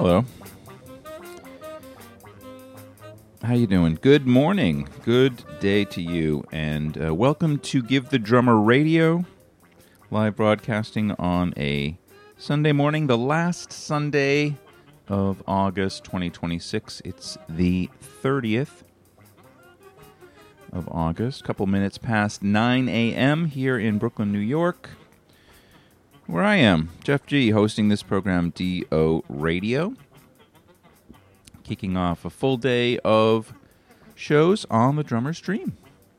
Hello. How you doing? Good morning. Good day to you, and welcome to Give the Drummer Radio, live broadcasting on a Sunday morning, the last Sunday of August 2026. It's the 30th of August, a couple minutes past 9 a.m. here in Brooklyn, New York, where I am, Jeff G., hosting this program, D.O. Radio, kicking off a full day of shows on the Drummer Stream.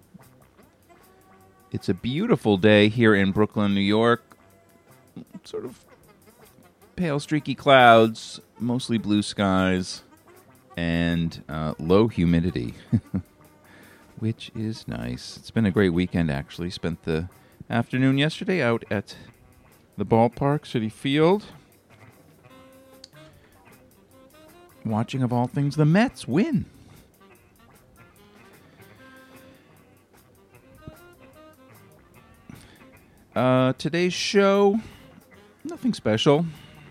It's a beautiful day here in Brooklyn, New York. Sort of pale, streaky clouds, mostly blue skies, and low humidity, which is nice. It's been a great weekend, actually. Spent the afternoon yesterday out at the ballpark, Citi Field, watching, of all things, the Mets win. Today's show, nothing special.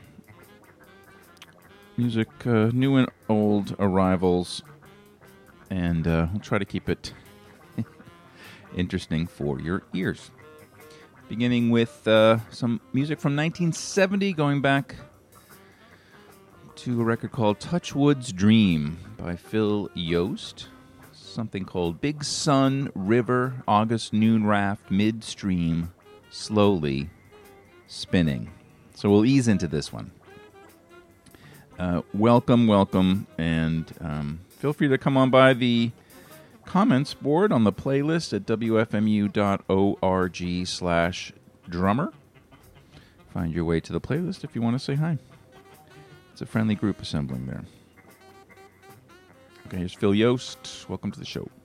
Music, new and old arrivals, and we'll try to keep it interesting for your ears. Beginning with some music from 1970, going back to a record called Touchwood's Dream by Phil Yost. Something called Big Sun River August Noon Raft Midstream Slowly Spinning. So we'll ease into this one. Welcome, and feel free to come on by the comments board on the playlist at wfmu.org/drummer. Find your way to the playlist if you want to say hi. It's a friendly group assembling there. Okay, here's Phil Yost. Welcome to the show.